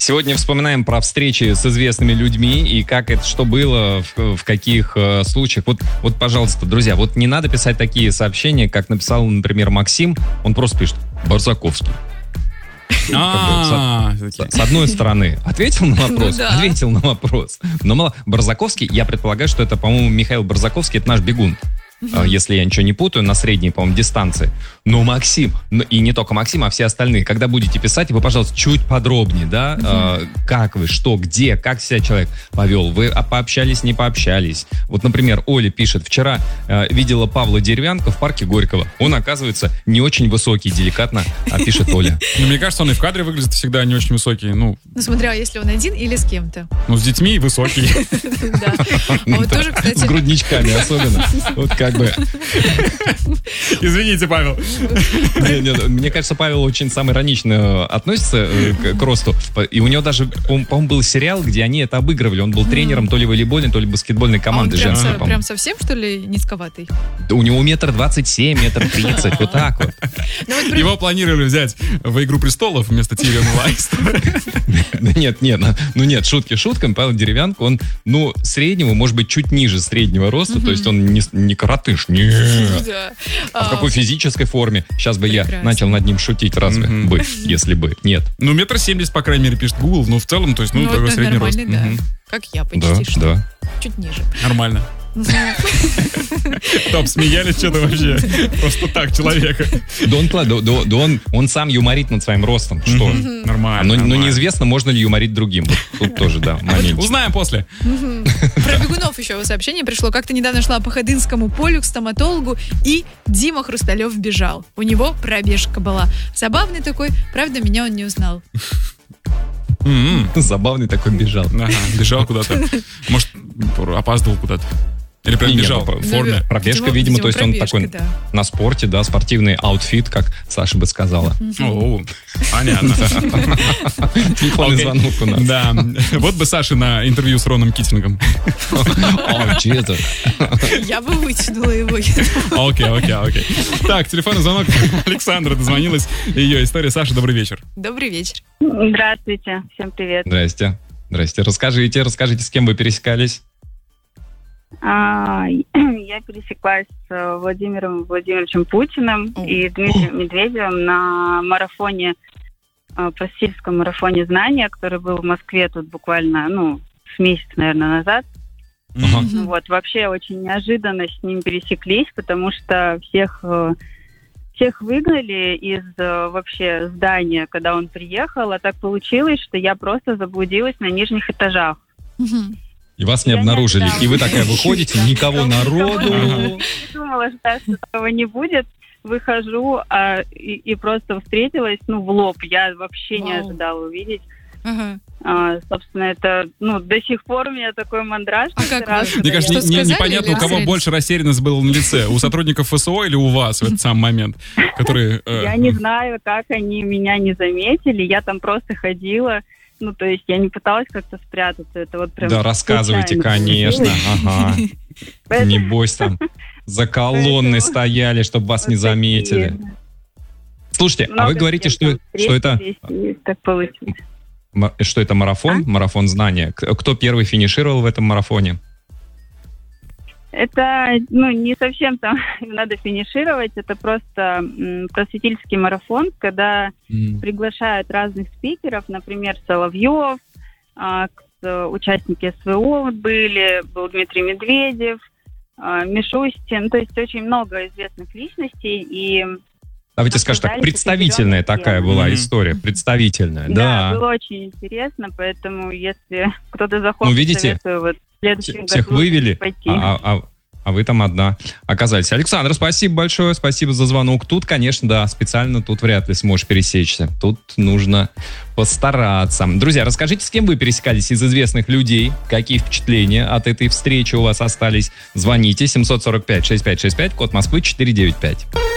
Сегодня вспоминаем про встречи с известными людьми и как это, что было, в каких случаях. Вот, пожалуйста, друзья, вот не надо писать такие сообщения, как написал, например, Максим. Он просто пишет «Барзаковский». С одной стороны, ответил на вопрос. Но Барзаковский, я предполагаю, что это, по-моему, Михаил Барзаковский, это наш бегун. Если я ничего не путаю, на средней, по-моему, дистанции. Но Максим, и не только Максим, а все остальные, когда будете писать, вы, пожалуйста, чуть подробнее, да, как вы, что, где, как себя человек повел, вы пообщались, не пообщались. Вот, например, Оля пишет: вчера видела Павла Деревянко в парке Горького. Он, оказывается, не очень высокий, деликатно, пишет Оля. Мне кажется, он и в кадре выглядит всегда не очень высокий. Ну, смотря, если он один или с кем-то. Ну, с детьми высокий. Да. Вот тоже, кстати... С грудничками особенно. Вот как бы... Извините, Павел. Мне кажется, Павел очень самоиронично относится к росту. И у него даже, по-моему, был сериал, где они это обыгрывали. Он был тренером то ли волейбольной, то ли баскетбольной команды женской, по-моему. Прям совсем, что ли, низковатый? У него 1,27 м, 1,30 м, вот так вот. Его планировали взять в «Игру престолов» вместо Тириона Ланнистера. Нет, шутки шутками. Павел Деревянко, он, среднего, может быть, чуть ниже среднего роста, то есть он не коротыш, нет. А в какой физической форме? Сейчас бы я начал над ним шутить, разве бы, если бы, нет. 1,70 м, по крайней мере, пишет Google, но в целом, то есть, такой средний рост. Да. Как я почти что. Да. Чуть ниже. Нормально. Топ, смеялись что-то вообще. Просто так человека. Да он сам юморит над своим ростом. Что? Нормально. Но неизвестно, можно ли юморить другим. Тут тоже, да, момент. Узнаем после. Про бегунов еще сообщение пришло. Как-то недавно шла по Ходынскому полю к стоматологу, и Дима Хрусталев бежал. У него пробежка была. Забавный такой, правда, меня он не узнал. Забавный такой бежал. Ага, бежал куда-то. Может, опаздывал куда-то. Или прям бежал в форме. Пробежка, видимо, то есть он такой на спорте, да, спортивный аутфит, как Саша бы сказала. О, понятно. Телефонный звонок у нас. Да, вот бы Саша на интервью с Роном Киттингом. Че это? Я бы вытянула его. Окей. Так, телефонный звонок. Александра дозвонилась. Ее история. Саша, добрый вечер. Добрый вечер. Здравствуйте, всем привет. Здрасте. Расскажите, с кем вы пересекались? Я пересеклась с Владимиром Владимировичем Путиным и Дмитрием Медведевым на марафоне, просветительском марафоне знания, который был в Москве тут буквально, с месяца, наверное, назад. Вот, вообще очень неожиданно с ним пересеклись, потому что всех выгнали из вообще здания, когда он приехал, а так получилось, что я просто заблудилась на нижних этажах. И вас не обнаружили. И вы такая выходите, никого народу. Я думала, что такого не будет. Выхожу и просто встретилась, в лоб. Я вообще не ожидала увидеть. Собственно, это, до сих пор у меня такой мандраж. Мне кажется, непонятно, у кого больше растерянность была на лице. У сотрудников ФСО или у вас в этот самый момент? Я не знаю, как они меня не заметили. Я там просто ходила. То есть я не пыталась как-то спрятаться. Это вот прям... Да, рассказывайте, конечно. Ага. Небось там за колонной стояли, чтобы вас не заметили. Слушайте, а вы говорите, что это... Так получилось. Что это марафон? Марафон знания. Кто первый финишировал в этом марафоне? Это, не совсем там надо финишировать, это просто просветительский марафон, когда приглашают разных спикеров, например, Соловьев, участники СВО был Дмитрий Медведев, Мишустин, то есть очень много известных личностей. И давайте скажем так, представительная такая была история, представительная, да. Да, было очень интересно, поэтому если кто-то захочет, видите, советую вот в следующем году всех вывели, пойти. А вы там одна оказались. Александр, спасибо большое, спасибо за звонок. Тут, конечно, да, специально тут вряд ли сможешь пересечься. Тут нужно постараться. Друзья, расскажите, с кем вы пересекались из известных людей, какие впечатления от этой встречи у вас остались. Звоните 745-6565, код Москвы 495.